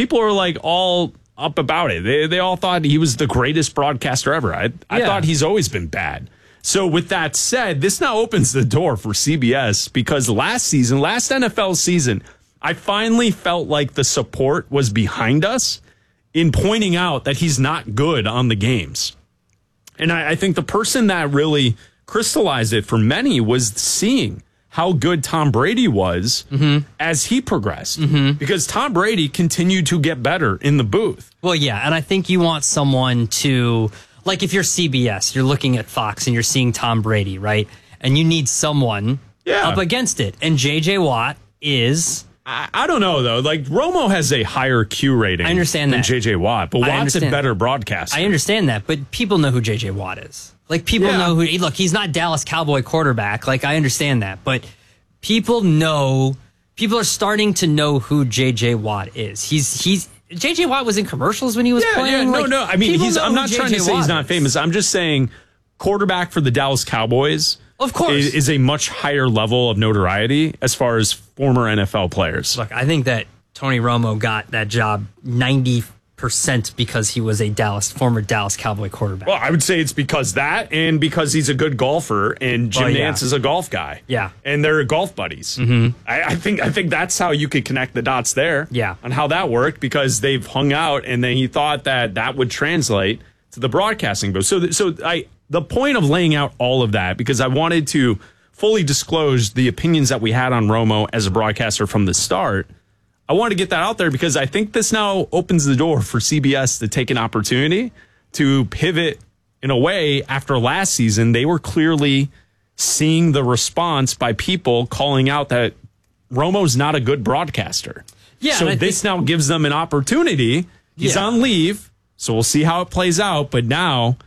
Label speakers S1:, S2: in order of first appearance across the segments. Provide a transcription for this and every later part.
S1: people are like all up about it. They all thought he was the greatest broadcaster ever. I thought he's always been bad. So with that said, this now opens the door for CBS because last NFL season, I finally felt like the support was behind us in pointing out that he's not good on the games. And I think the person that really crystallized it for many was seeing how good Tom Brady was as he progressed. Because Tom Brady continued to get better in the booth.
S2: Well, yeah, and I think you want someone to, like if you're CBS, you're looking at Fox and you're seeing Tom Brady, right? And you need someone up against it. And J.J. Watt is...
S1: I don't know, though. Like, Romo has a higher Q rating than J.J. Watt, but Watt's a better broadcaster.
S2: I understand that, but people know who J.J. Watt is. Like, people know who... Look, he's not Dallas Cowboy quarterback. Like, I understand that, but people are starting to know who J.J. Watt is. He's J.J. Watt was in commercials when he was playing.
S1: No. I mean, I'm not trying to say he's not famous. I'm just saying quarterback for the Dallas Cowboys...
S2: Of course.
S1: Is a much higher level of notoriety as far as former NFL players.
S2: Look, I think that Tony Romo got that job 90% because he was a former Dallas Cowboy quarterback.
S1: Well, I would say it's because that and because he's a good golfer and Jim Nantz is a golf guy.
S2: Yeah.
S1: And they're golf buddies. I think that's how you could connect the dots there.
S2: Yeah.
S1: On how that worked because they've hung out and then he thought that would translate to the broadcasting booth. The point of laying out all of that, because I wanted to fully disclose the opinions that we had on Romo as a broadcaster from the start, I wanted to get that out there because I think this now opens the door for CBS to take an opportunity to pivot in a way. After last season, they were clearly seeing the response by people calling out that Romo's not a good broadcaster.
S2: Yeah,
S1: so this now gives them an opportunity. He's on leave, so we'll see how it plays out. But now...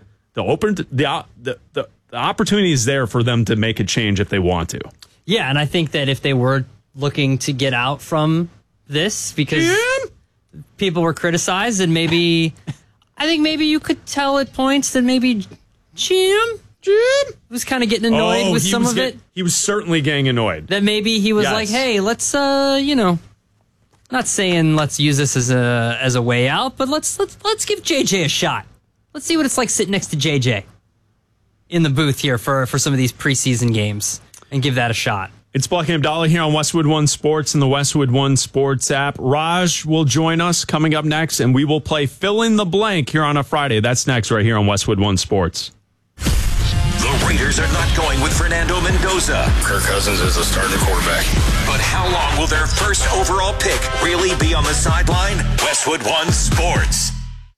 S1: The opportunity is there for them to make a change if they want to.
S2: Yeah, and I think that if they were looking to get out from this because people were criticized, and maybe you could tell at points that maybe Jim was kind of getting annoyed with some of it.
S1: He was certainly getting annoyed.
S2: That maybe he was like, "Hey, let's not saying let's use this as a way out, but let's give JJ a shot." Let's see what it's like sitting next to JJ in the booth here for some of these preseason games and give that a shot.
S1: It's Black and Abdallah here on Westwood One Sports and the Westwood One Sports app. Raj will join us coming up next, and we will play Fill in the Blank here on a Friday. That's next right here on Westwood One Sports.
S3: The Raiders are not going with Fernando Mendoza.
S4: Kirk Cousins is the starting quarterback.
S3: But how long will their first overall pick really be on the sideline? Westwood One Sports.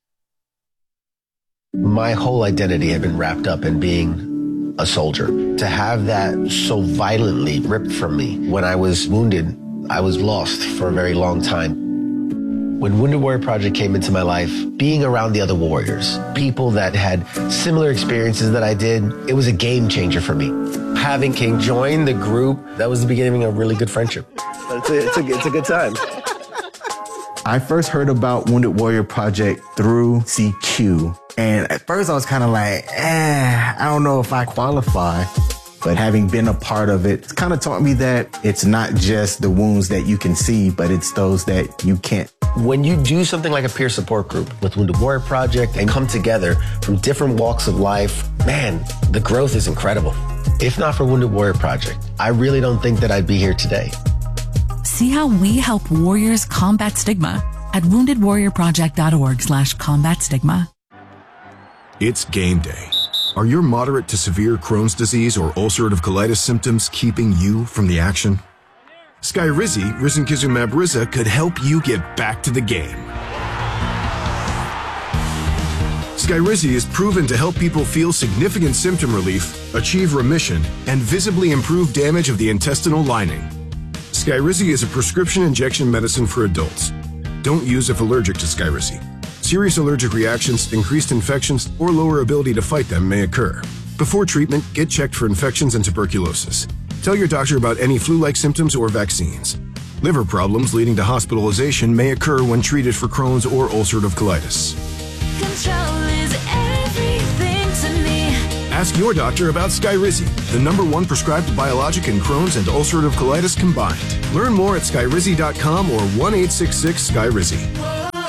S5: My whole identity had been wrapped up in being a soldier. To have that so violently ripped from me when I was wounded, I was lost for a very long time. When Wounded Warrior Project came into my life, being around the other warriors, people that had similar experiences that I did, it was a game changer for me. Having King join the group, that was the beginning of a really good friendship. It's a good time.
S6: I first heard about Wounded Warrior Project through CQ. And at first I was kind of like, I don't know if I qualify. But having been a part of it, it's kind of taught me that it's not just the wounds that you can see, but it's those that you can't.
S5: When you do something like a peer support group with Wounded Warrior Project and come together from different walks of life, man, the growth is incredible. If not for Wounded Warrior Project, I really don't think that I'd be here today.
S7: See how we help warriors combat stigma at woundedwarriorproject.org/combat stigma.
S4: It's game day. Are your moderate to severe Crohn's disease or ulcerative colitis symptoms keeping you from the action? Skyrizi, risankizumab Riza, could help you get back to the game. Skyrizi is proven to help people feel significant symptom relief, achieve remission, and visibly improve damage of the intestinal lining. Skyrizi is a prescription injection medicine for adults. Don't use if allergic to Skyrizi. Serious allergic reactions, increased infections, or lower ability to fight them may occur. Before treatment, get checked for infections and tuberculosis. Tell your doctor about any flu-like symptoms or vaccines. Liver problems leading to hospitalization may occur when treated for Crohn's or ulcerative colitis.
S8: Control is everything to me.
S4: Ask your doctor about Skyrizi, the #1 prescribed biologic in Crohn's and ulcerative colitis combined. Learn more at skyrizi.com or 1-866-SKYRIZI.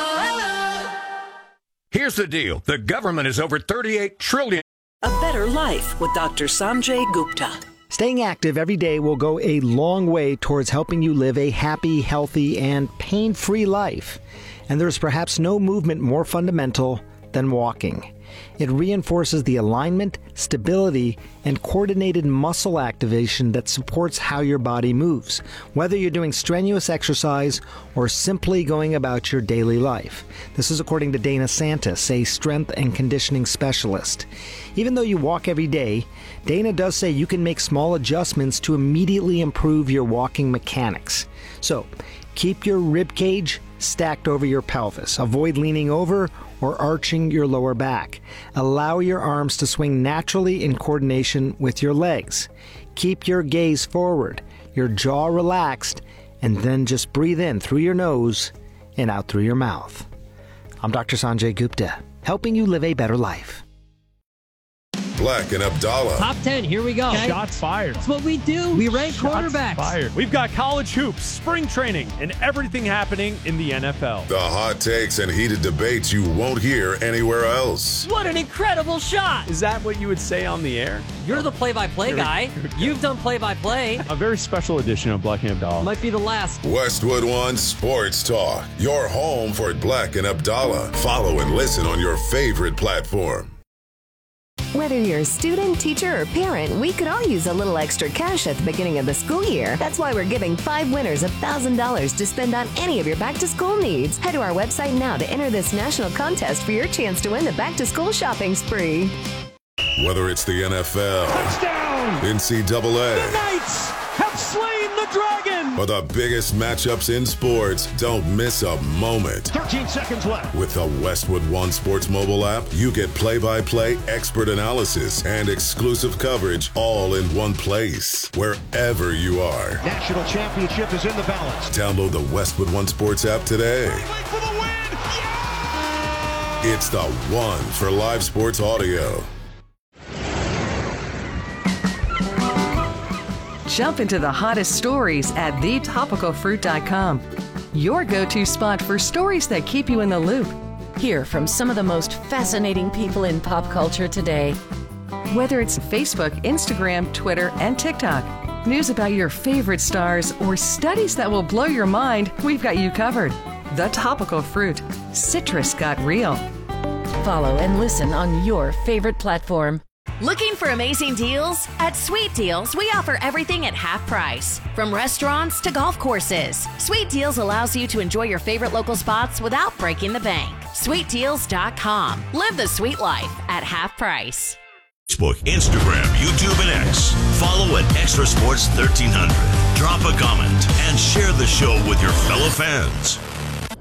S9: Here's the deal. The government is over $38 trillion.
S10: A better life with Dr. Sanjay Gupta.
S11: Staying active every day will go a long way towards helping you live a happy, healthy, and pain-free life. And there's perhaps no movement more fundamental than walking. It reinforces the alignment, stability, and coordinated muscle activation that supports how your body moves, whether you're doing strenuous exercise or simply going about your daily life. This is according to Dana Santis, a strength and conditioning specialist. Even though you walk every day, Dana does say you can make small adjustments to immediately improve your walking mechanics. So, keep your rib cage stacked over your pelvis. Avoid leaning over or arching your lower back. Allow your arms to swing naturally in coordination with your legs. Keep your gaze forward, your jaw relaxed, and then just breathe in through your nose and out through your mouth. I'm Dr. Sanjay Gupta, helping you live a better life.
S12: Black and Abdallah.
S2: Top 10, here we go.
S13: Okay. Shots fired.
S2: That's what we do. We rank quarterbacks.
S13: Fired. We've got college hoops, spring training, and everything happening in the NFL.
S12: The hot takes and heated debates you won't hear anywhere else.
S2: What an incredible shot.
S1: Is that what you would say on the air?
S2: You're the play-by-play guy. You've done play-by-play.
S13: A very special edition of Black and Abdallah.
S2: Might be the last.
S12: Westwood One Sports Talk. Your home for Black and Abdallah. Follow and listen on your favorite platform.
S14: Whether you're a student, teacher, or parent, we could all use a little extra cash at the beginning of the school year. That's why we're giving 5 winners $1,000 to spend on any of your back-to-school needs. Head to our website now to enter this national contest for your chance to win the back-to-school shopping spree.
S12: Whether it's the NFL,
S13: touchdown,
S12: NCAA,
S13: the Knights have slain the dragon,
S12: or the biggest matchups in sports, don't miss a moment.
S13: 13 seconds left.
S12: With the Westwood One Sports mobile app, you get play-by-play, expert analysis, and exclusive coverage all in one place, wherever you are.
S15: National championship is in the balance.
S12: Download the Westwood One Sports app today.
S15: For the win! Yeah!
S12: It's the one for live sports audio.
S16: Jump into the hottest stories at thetopicalfruit.com. Your go-to spot for stories that keep you in the loop.
S17: Hear from some of the most fascinating people in pop culture today.
S16: Whether it's Facebook, Instagram, Twitter, and TikTok, news about your favorite stars, or studies that will blow your mind, we've got you covered. The Topical Fruit. Citrus got real.
S17: Follow and listen on your favorite platform.
S18: Looking for amazing deals? At Sweet Deals, we offer everything at half price. From restaurants to golf courses, Sweet Deals allows you to enjoy your favorite local spots without breaking the bank. SweetDeals.com. Live the sweet life at half price.
S19: Facebook, Instagram, YouTube, and X. Follow at Extra Sports 1300. Drop a comment and share the show with your fellow fans.